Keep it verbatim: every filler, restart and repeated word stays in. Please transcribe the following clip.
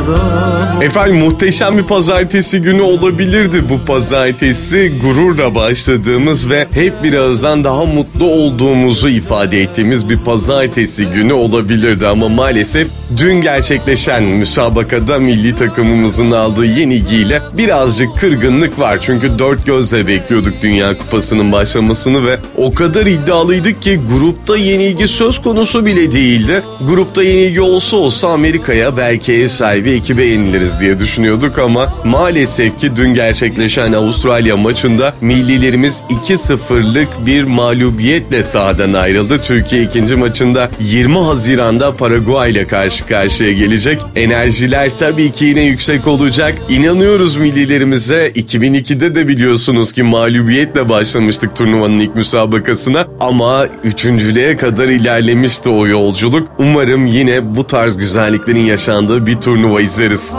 Efendim muhteşem bir pazartesi günü olabilirdi bu pazartesi. Gururla başladığımız ve hep birazdan daha mutlu olduğumuzu ifade ettiğimiz bir pazartesi günü olabilirdi. Ama maalesef dün gerçekleşen müsabakada milli takımımızın aldığı yenilgiyle birazcık kırgınlık var. Çünkü dört gözle bekliyorduk Dünya Kupası'nın başlamasını ve o kadar iddialıydık ki grupta yenilgi söz konusu bile değildi. Grupta yenilgi olsa olsa Amerika'ya belki ev sahibi ekibe yeniliriz diye düşünüyorduk ama maalesef ki dün gerçekleşen Avustralya maçında millilerimiz iki sıfırlık bir mağlubiyetle sahadan ayrıldı. Türkiye ikinci maçında yirmi Haziran'da Paraguay ile karşı karşıya gelecek. Enerjiler tabii ki yine yüksek olacak. İnanıyoruz millilerimize. iki bin ikide de biliyorsunuz ki mağlubiyetle başlamıştık turnuvanın ilk müsabakasına ama üçüncülüğe kadar ilerlemişti o yolculuk. Umarım yine bu tarz güzelliklerin yaşandığı bir turnuva izleriz.